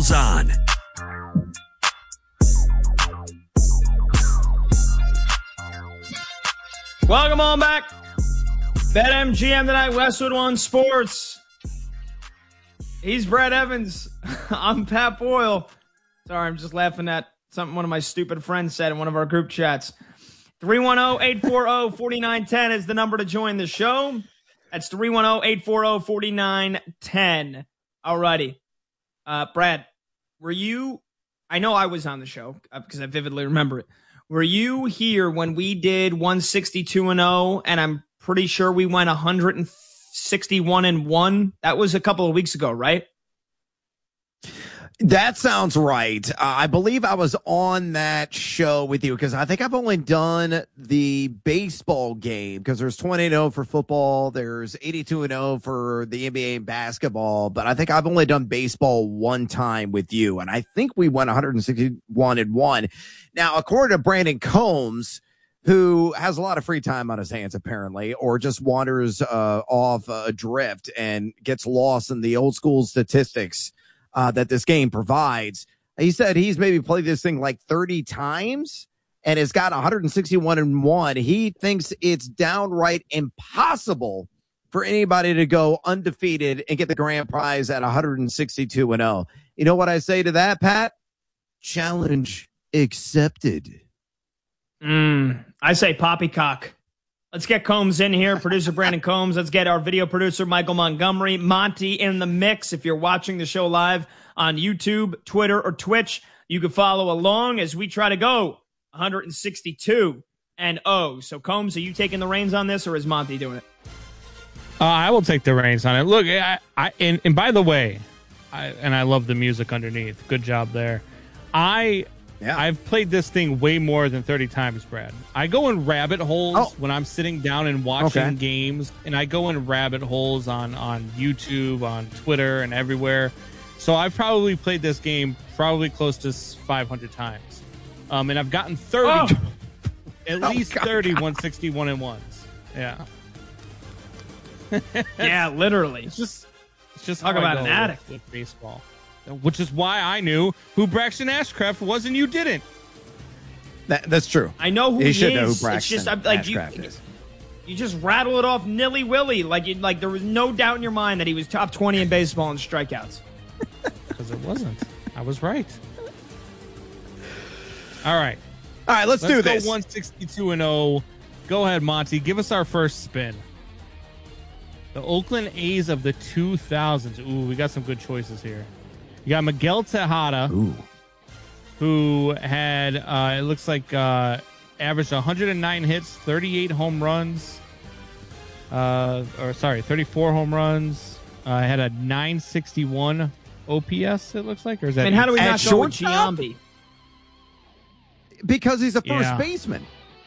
rolls on. Welcome on back. BetMGM tonight, Westwood One Sports. He's Brad Evans. I'm Pat Boyle. Sorry, I'm just laughing at something one of my stupid friends said in one of our group chats. 310-840-4910 is the number to join the show. That's 310-840-4910. Alrighty. Brad, were you, I know I was on the show because I vividly remember it. Were you here when we did 162-0 and I'm pretty sure we went 161-1? That was a couple of weeks ago, right? That sounds right. I believe I was on that show with you because I think I've only done the baseball game because there's 20-0 for football. There's 82-0 for the NBA and basketball. But I think I've only done baseball one time with you. And I think we went 161-1. Now, according to Brandon Combs, who has a lot of free time on his hands, apparently, or just wanders off adrift and gets lost in the old school statistics that this game provides. He said he's maybe played this thing like 30 times and has got 161-1. He thinks it's downright impossible for anybody to go undefeated and get the grand prize at 162-0. You know what I say to that, Pat? Challenge accepted. I say poppycock. Let's get Combs in here, producer Brandon Combs. Let's get our video producer, Michael Montgomery. Monty in the mix. If you're watching the show live on YouTube, Twitter, or Twitch, you can follow along as we try to go 162-0. So, Combs, are you taking the reins on this, or is Monty doing it? I will take the reins on it. Look, and by the way, I love the music underneath. Good job there. I've played this thing way more than 30 times, Brad. I go in rabbit holes when I'm sitting down and watching games, and I go in rabbit holes on YouTube, on Twitter, and everywhere. So I've probably played this game probably close to 500 times. And I've gotten 30, at least 30 161-1s. Yeah. Yeah, literally. It's just talk about an addict with baseball. Which is why I knew who Braxton Ashcraft was and you didn't. That's true. I know who he is. Should know who Braxton it's just like Ashcraft is. You just rattle it off nilly-willy. Like there was no doubt in your mind that he was top 20 in baseball in strikeouts. Because it wasn't. I was right. All right, let's do this. Go 162-0. Go ahead, Monty. Give us our first spin. The Oakland A's of the 2000s. Ooh, we got some good choices here. You got Miguel Tejada, who had, it looks like, averaged 109 hits, 38 home runs, 34 home runs, had a 961 OPS, it looks like. Or is that? And how do we not go with shortstop? Giambi? Because he's a first baseman.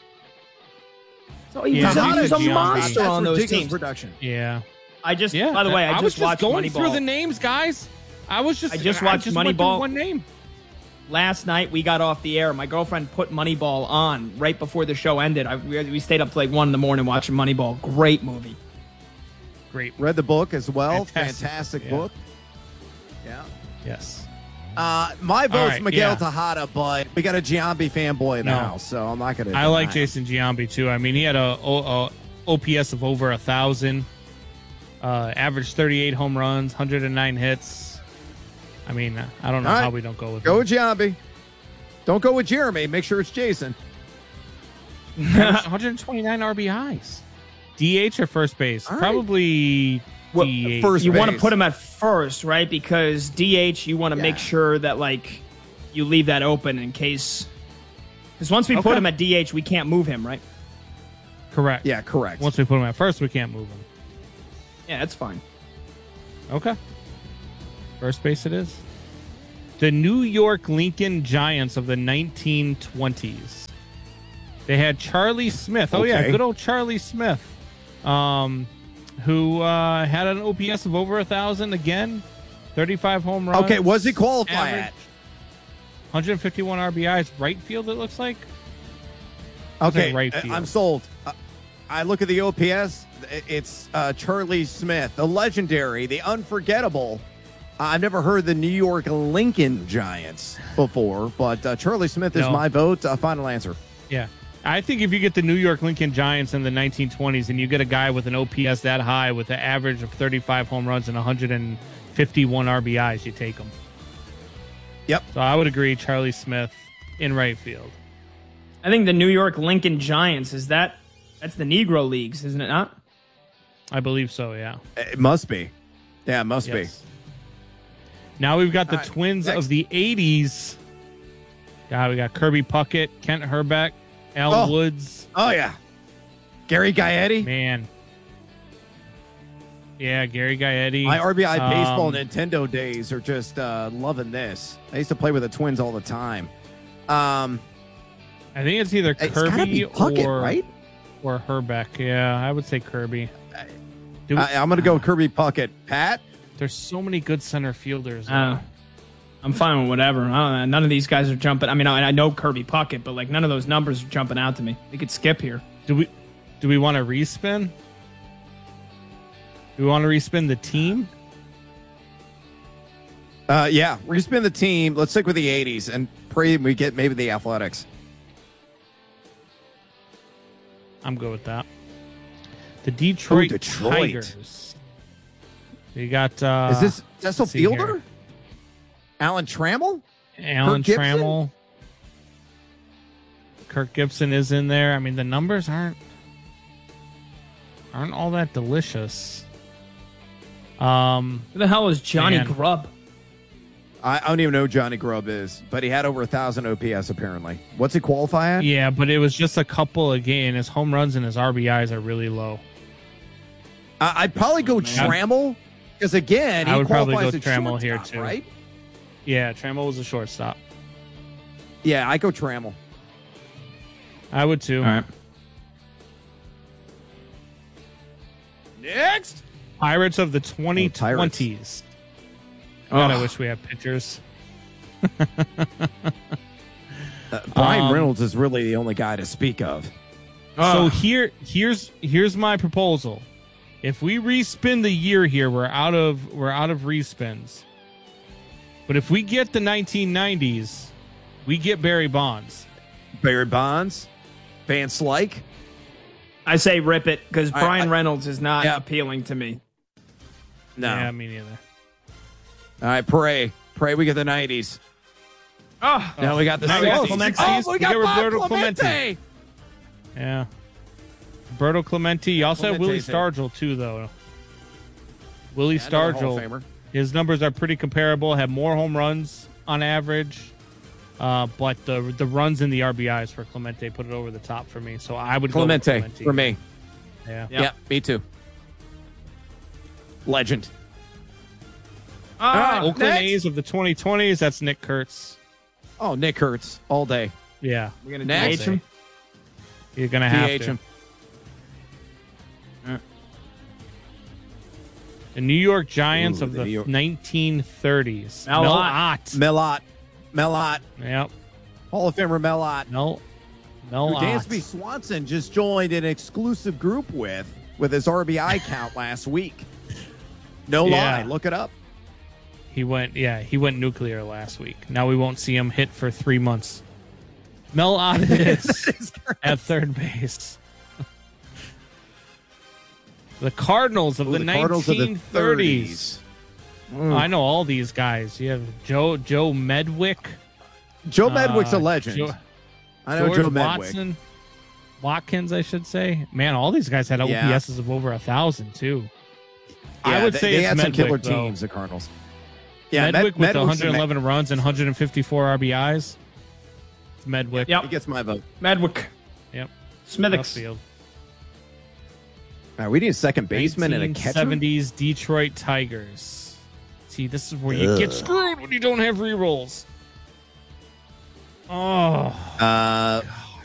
So he's a monster on those teams. Production. Yeah. By the way, I just watched going Moneyball. through the names, guys. I just watched Moneyball. One name. Last night we got off the air. My girlfriend put Moneyball on right before the show ended. We stayed up to like 1 a.m. watching Moneyball. Great movie. Great. Read the book as well. Fantastic book. Yeah. Yes. My vote's Miguel Tejada, but we got a Giambi fanboy in the house, so I'm not going to. I like Jason Giambi too. I mean, he had a OPS of over 1,000. Averaged 38 home runs, 109 hits. I mean, I don't know how we don't go with him. Go with Giambi. Don't go with Jeremy. Make sure it's Jason. 129 RBIs. DH or first base? Right. Probably DH. First you want to put him at first, right? Because DH, you want to make sure that like you leave that open in case. Because once we put him at DH, we can't move him, right? Correct. Yeah, correct. Once we put him at first, we can't move him. Yeah, that's fine. Okay. First base it is. The New York Lincoln Giants of the 1920s. They had Charlie Smith. Oh, yeah, good old Charlie Smith. Who had an OPS of over 1,000 again. 35 home runs. Okay, was he qualified at? 151 RBIs. Right field, it looks like. Okay, right field. I'm sold. I look at the OPS. It's Charlie Smith, the legendary, the unforgettable I've never heard the New York Lincoln Giants before, but Charlie Smith is my vote. Final answer. Yeah. I think if you get the New York Lincoln Giants in the 1920s and you get a guy with an OPS that high with an average of 35 home runs and 151 RBIs, you take him. Yep. So I would agree, Charlie Smith in right field. I think the New York Lincoln Giants, that's the Negro Leagues, isn't it not? I believe so, yeah. It must be. Yeah, it must be. Now we've got the twins of the 80s. God, we got Kirby Puckett, Kent Herbeck, Al Woods. Oh, yeah. Gary Gaetti. Man. Yeah, Gary Gaetti. My RBI baseball Nintendo days are just loving this. I used to play with the Twins all the time. I think it's either Kirby Puckett, or Herbeck. Yeah, I would say Kirby. I'm going to go Kirby Puckett. Pat? There's so many good center fielders. I'm fine with whatever. I don't know. None of these guys are jumping. I mean, I know Kirby Puckett, but like none of those numbers are jumping out to me. We could skip here. Do we want to respin? Do we want to respin the team? Yeah, respin the team. Let's stick with the 80s and pray we get maybe the Athletics. I'm good with that. The Detroit Tigers. You got is this Cecil Fielder? Here. Alan Trammell? Alan Trammell. Kirk Gibson is in there. I mean, the numbers aren't all that delicious. Who the hell is Johnny Grubb? I don't even know who Johnny Grubb is, but he had over 1,000 OPS apparently. What's he qualify at? Yeah, but it was just a couple again. His home runs and his RBIs are really low. I'd probably go Trammell because again, I would probably go as Trammell here too. Right? Yeah, Trammell was a shortstop. Yeah, I go Trammell. I would too. All right. Next, Pirates of the 2020s. God, I wish we had pitchers. Brian Reynolds is really the only guy to speak of. So here's my proposal. If we respin the year here, we're out of respins. But if we get the 1990s, we get Barry Bonds. Barry Bonds, Van Slyke. I say rip it because Brian Reynolds is not appealing to me. No, yeah, me neither. All right, pray we get the 90s. Now we got the Clemente. we got Roberto Clemente. Yeah, Roberto Clemente. You also have Willie Stargell too, though. Willie Stargell. His numbers are pretty comparable. Have more home runs on average, but the runs and the RBIs for Clemente put it over the top for me. So I would go with Clemente for me. Yeah, me too. Legend. Oakland A's of the 2020s. That's Nick Kurtz. Oh, Nick Kurtz all day. Yeah, we're gonna DH him. You're gonna have to. Him. The New York Giants of the 1930s. Mellott. Yep. Hall of Famer Mellott. Mellott. Dansby Swanson just joined an exclusive group with his RBI count last week. No lie. Look it up. He went nuclear last week. Now we won't see him hit for 3 months. Mellott is at third base. The Cardinals of the 1930s. I know all these guys. You have Joe Medwick. Joe Medwick's a legend. I know Joe Medwick. Watkins, I should say. Man, all these guys had OPSs of over 1,000 too. Yeah, I would say they had Medwick, some killer though. teams, the Cardinals. Yeah, Medwick with 111 runs and 154 RBIs. It's Medwick. Yep. He gets my vote. Medwick. Yep. Smithix. We need a second baseman and a catcher. 70s Detroit Tigers. See, this is where you get screwed when you don't have rerolls. Oh.